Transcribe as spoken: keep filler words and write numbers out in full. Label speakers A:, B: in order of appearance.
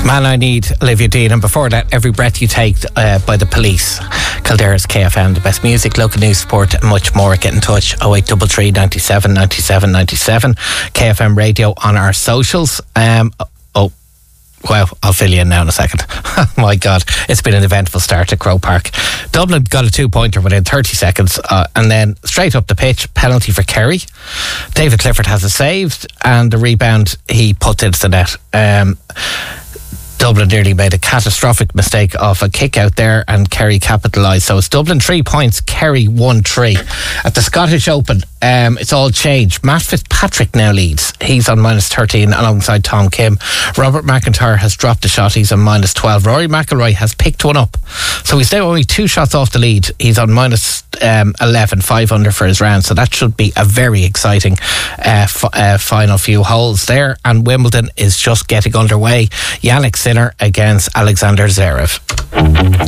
A: Man I Need, Olivia Dean, and before that, Every Breath You Take uh, by The Police. Kildare's K F M, the best music, local news, sport and much more. Get in touch, oh eight three three, nine seven, nine seven, nine seven. K F M Radio on our socials. Um, oh, well, I'll fill you in now in a second. Oh my God, it's been an eventful start at Croke Park. Dublin got a two-pointer within thirty seconds, uh, and then straight up the pitch, penalty for Kerry. David Clifford has a save, and the rebound he put into the net. Um, Dublin nearly made a catastrophic mistake of a kick out there, and Kerry capitalised. So it's Dublin three points, Kerry one three. At the Scottish Open, um, it's all changed. Matt Fitzpatrick now leads. He's on minus thirteen alongside Tom Kim. Robert McIntyre has dropped a shot. He's on minus twelve. Rory McIlroy has picked one up. So he's now only two shots off the lead. He's on minus um, eleven, five under for his round. So that should be a very exciting uh, f- uh, final few holes there. And Wimbledon is just getting underway. Yannick Sinner against Alexander Zverev.